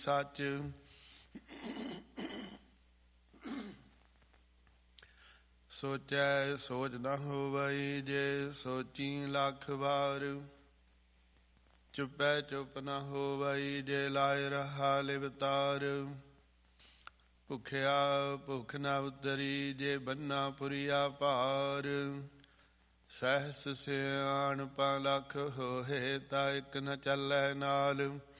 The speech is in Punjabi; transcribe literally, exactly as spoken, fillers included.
ਸੱਚ। ਸੋਚੈ ਸੋਚ ਨ ਹੋਵਈ, ਜੇ ਸੋਚੀ ਲੱਖ ਵਾਰ। ਚੁੱਪੈ ਚੁੱਪ ਨ ਹੋਵਈ, ਜੇ ਲਾਇ ਰਹਾ ਲਿਵਤਾਰ। ਭੁਖਿਆ ਭੁਖ ਨ ਉਤਰੀ, ਜੇ ਬੰਨਾ ਪੁਰੀਆ ਭਾਰ। ਸਹਿਸ ਸਿਆਣਪਾ ਲੱਖ ਹੋਏ, ਤਾ ਇਕ ਨ ਚੱਲੈ ਨਾਲ।